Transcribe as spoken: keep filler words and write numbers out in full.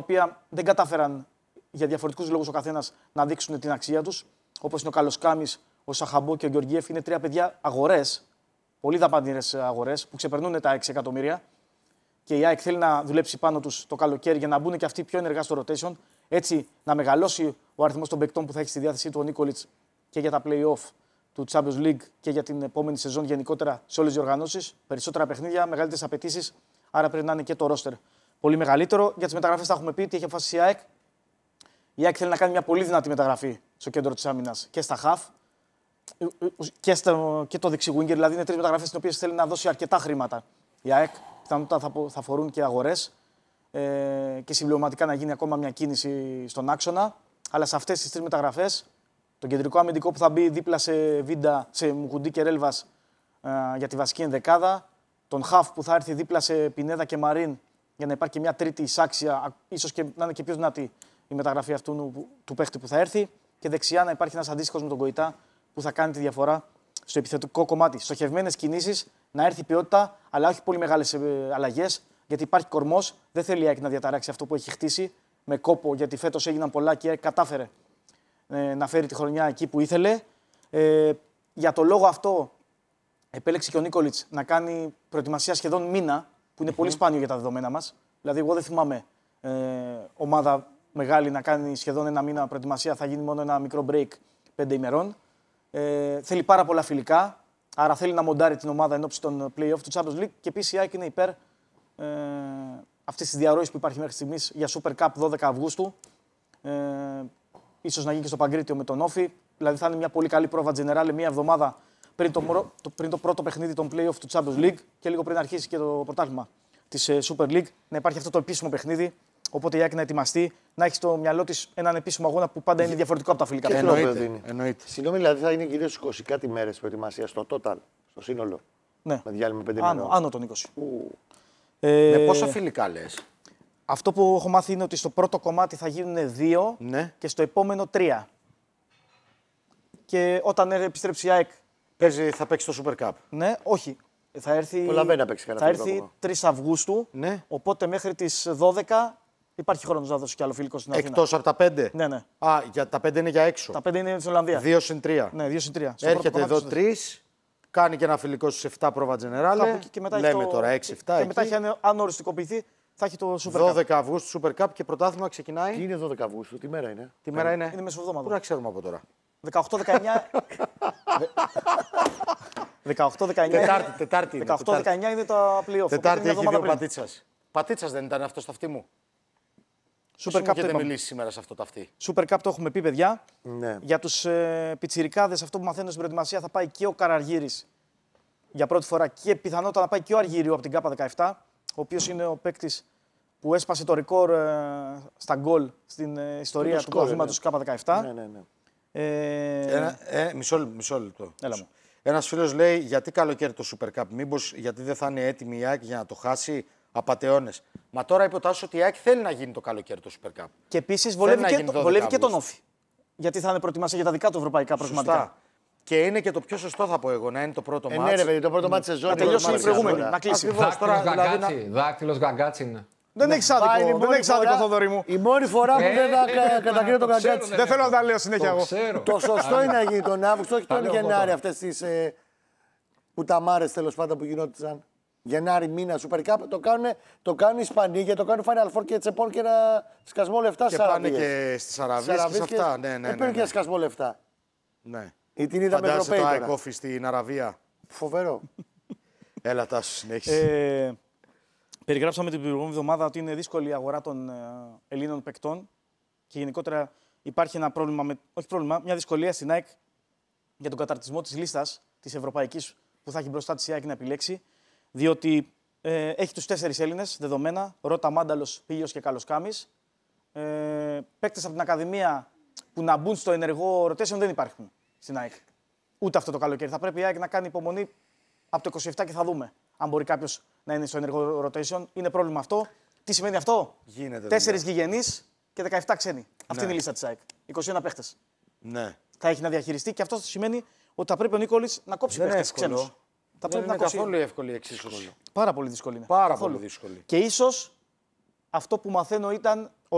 οποία δεν κατάφεραν για διαφορετικούς λόγους ο καθένας να δείξουν την αξία τους. Όπως είναι ο Καλοσκάμης, ο Σαχαμπό και ο Γεωργιέφ. Είναι τρία παιδιά αγορές, πολύ δαπανηρές αγορές, που ξεπερνούν τα έξι εκατομμύρια. Και η ΑΕΚ θέλει να δουλέψει πάνω τους το καλοκαίρι για να μπουν και αυτοί πιο ενεργά στο rotation. Έτσι να μεγαλώσει ο αριθμός των παικτών που θα έχει στη διάθεσή του ο Νίκολιτς και για τα play-off του Champions League και για την επόμενη σεζόν γενικότερα σε όλες τις διοργανώσεις. Περισσότερα παιχνίδια, μεγαλύτερες απαιτήσεις. Άρα πρέπει να είναι και το roster πολύ μεγαλύτερο. Για τις μεταγραφές θα έχουμε πει τι έχει αποφασίσει η ΑΕΚ. Η ΑΕΚ θέλει να κάνει μια πολύ δυνατή μεταγραφή στο κέντρο της άμυνας και στα half και, στο, και το δεξί winger. Δηλαδή είναι τρεις μεταγραφές στις οποίες θέλει να δώσει αρκετά χρήματα η ΑΕΚ. Πιθανότατα θα, θα φορούν και αγορές ε, και συμπληρωματικά να γίνει ακόμα μια κίνηση στον άξονα. Αλλά σε αυτές τις τρεις μεταγραφές, τον κεντρικό αμυντικό που θα μπει δίπλα σε Βίντα, σε Μουκουντή και Ρέλβας ε, για τη βασική ενδεκάδα, τον Χαφ που θα έρθει δίπλα σε Πινέδα και Μαρίν για να υπάρχει και μια τρίτη εισάξια, ίσως και να είναι και πιο δυνατή η μεταγραφή αυτού του, του παίχτη που θα έρθει. Και δεξιά να υπάρχει ένας αντίστοιχος με τον Κοϊτά που θα κάνει τη διαφορά στο επιθετικό κομμάτι. Στοχευμένες κινήσεις, να έρθει ποιότητα, αλλά όχι πολύ μεγάλες αλλαγές, γιατί υπάρχει κορμός. Δεν θέλει η ΑΕΚ να διαταράξει αυτό που έχει χτίσει με κόπο, γιατί φέτος έγιναν πολλά και η ΑΕΚ κατάφερε ε, να φέρει τη χρονιά εκεί που ήθελε. Ε, για το λόγο αυτό, επέλεξε και ο Νίκολιτς να κάνει προετοιμασία σχεδόν μήνα, που είναι mm-hmm. πολύ σπάνιο για τα δεδομένα μας. Δηλαδή, εγώ δεν θυμάμαι ε, ομάδα μεγάλη να κάνει σχεδόν ένα μήνα προετοιμασία, θα γίνει μόνο ένα μικρό break πέντε ημερών. Ε, θέλει πάρα πολλά φιλικά, άρα θέλει να μοντάρει την ομάδα εν ώψη των play-off του Champions League και επίσης η ΑΕΚ είναι υπέρ ε, αυτής της διαρροής που υπάρχει μέχρι στιγμής για Super Cup δώδεκα Αυγούστου. Ε, ίσως να γίνει και στο Παγκρίτιο με τον Όφη. Δηλαδή θα είναι μια πολύ καλή πρόβα Generale μια εβδομάδα πριν το, το, πριν το πρώτο παιχνίδι των play-off του Champions League και λίγο πριν αρχίσει και το πρωτάθλημα της ε, Super League. Να υπάρχει αυτό το επίσημο παιχνίδι. Οπότε η ΑΕΚ να ετοιμαστεί, να έχει στο μυαλό της έναν επίσημο αγώνα που πάντα είναι διαφορετικό από τα φιλικά παιχνίδια. Εννοείται. Εννοείται. Συγγνώμη, δηλαδή θα είναι γύρω στις είκοσι κάτι μέρες προετοιμασία στο total, στο σύνολο. Ναι. Με διάλειμμα πέντε άνω, μήνων. άνω των είκοσι. Ε, με πόσα φιλικά λες? Αυτό που έχω μάθει είναι ότι στο πρώτο κομμάτι θα γίνουν δύο ναι. και στο επόμενο τρία. Και όταν επιστρέψει η ΑΕΚ. Παίζει, θα παίξει το Super Cup. Ναι, όχι. Θα έρθει, να παίξει θα έρθει τρεις Αυγούστου. Ναι. Οπότε μέχρι τις δώδεκα υπάρχει χρόνος να δώσει κι άλλο φιλικό στην Αθήνα. Εκτός από τα πέντε. Ναι, ναι. Α, για, τα πέντε είναι για έξω. Τα πέντε είναι στην Ολλανδία. Δύο συν τρία. Ναι, δύο συν τρία. Έρχεται εδώ τρεις, κάνει και ένα φιλικό στους εφτά πρόβα Generale. Λέμε το... τώρα έξι εφτά. Και μετά, έχει, αν οριστικοποιηθεί, θα έχει το Super Cup. δώδεκα Αυγούστου Super Cup και πρωτάθλημα ξεκινάει. Τι είναι δώδεκα Αυγούστου, τι μέρα είναι? Τι μέρα είναι? Είναι μεσοβδόμαδα. Πού να ξέρουμε από τώρα. δεκαοκτώ δεκαεννιά. δεκαοκτώ δεκαεννιά. Τετάρτη, τετάρτη. δεκαοκτώ δεκαεννιά είναι τα play-off. Τετάρτη έχει δύο Πατίτσας. Πατίτσας δεν ήταν αυτό στο αυτί μου? Super Cup έχετε μιλήσει σήμερα σε αυτό το αυτί. Super Cup το έχουμε πει, παιδιά. Ναι. Για τους ε, πιτσιρικάδες, αυτό που μαθαίνω στην προετοιμασία, θα πάει και ο Καραργύρης για πρώτη φορά και πιθανότατα να πάει και ο Αργύριου από την Κάπα δεκαεπτά, ο οποίος είναι ο παίκτης που έσπασε το ρεκόρ ε, στα γκολ στην ε, ιστορία του πρωταθλήματος ναι. Κάπα δεκαεπτά. Ναι, ναι, ναι. Ε... Ένα, ε, μισό, μισό λεπτό. Έλα μου. Ένας φίλος λέει γιατί καλοκαίρι το Super Cup, μήπως γιατί δεν θα είναι έτοιμη η ΑΕΚ για να το χάσει, απατεώνες. Μα τώρα υποτάσσω ότι η ΑΕΚ θέλει να γίνει το καλοκαίρι το Super Cup. Και επίσης βολεύει, και, το, βολεύει και τον Όφη. Γιατί θα είναι προετοιμασία για τα δικά του ευρωπαϊκά προσματικά. Και είναι και το πιο σωστό, θα πω εγώ, να είναι το πρώτο μάτς. Ναι, ρε παιδί, το πρώτο μάτς σεζόν. Να τελειώσει η προηγούμενη. Να κλείσει. Δάκτυλος Γκαγκάτσι είναι. Δεν έχει άδικο, δεν έχει άδικο, Θοδωρή μου. Η μόνη φορά που δεν θα κατακρίνω τον Γκαγκάτσι. Δεν θέλω να τα λέω συνέχεια εγώ. Το σωστό είναι να γίνει τον Αύγουστο, όχι τον Γενάρη αυτές τις πουταμάρες τέλος πάντων που γινόντουσαν. Γενάρη, μήνα, Super Cup, το κάνουν, το κάνουν οι Ισπανοί και το κάνουν Final Four και τσεπών και ένα σκασμό λεφτά στις Αραβίες. Και πάνε και στις Αραβίες και σε αυτά. Ναι, ναι, ναι. Παίρνουν και ένα σκασμό λεφτά. Ναι. Ή την είδαμε Ευρωπαίοι τώρα. Φαντάζεσαι το Αεκόφι στην Αραβία. Φοβερό. Έλα, Τάσου, συνέχισε. Περιγράψαμε την προηγούμενη εβδομάδα ότι είναι δύσκολη η αγορά των Ελλήνων παικτών και γενικότερα υπάρχει ένα πρόβλημα, με, όχι πρόβλημα, μια δυσκολία στην ΑΕΚ για τον καταρτισμό της λίστας της ευρωπαϊκής που θα έχει μπροστά της η ΑΕΚ να επιλέξει. Διότι ε, έχει τους τέσσερις Έλληνες δεδομένα, Ρώτα, Μάνταλος, Πίλιος και Καλοσκάμης. Ε, παίκτες από την Ακαδημία που να μπουν στο ενεργό rotation δεν υπάρχουν στην ΑΕΚ. Ούτε αυτό το καλοκαίρι. Θα πρέπει η ΑΕΚ να κάνει υπομονή από το είκοσι επτά και θα δούμε αν μπορεί κάποιος να είναι στο ενεργό rotation. Είναι πρόβλημα αυτό. Τι σημαίνει αυτό? Τέσσερις γηγενείς και δεκαεπτά ξένοι. Ναι. Αυτή είναι η λίστα της ΑΕΚ. είκοσι ένα παίχτες. Ναι. Θα έχει να διαχειριστεί και αυτό σημαίνει ότι θα πρέπει ο Νίκολης να κόψει παίχτες ξένους. Θα δεν πρέπει είναι να καθόλου εύκολη η εξίσωση. Πάρα πολύ δύσκολη είναι. Πάρα καθόλου. πολύ δύσκολη. Και ίσως αυτό που μαθαίνω ήταν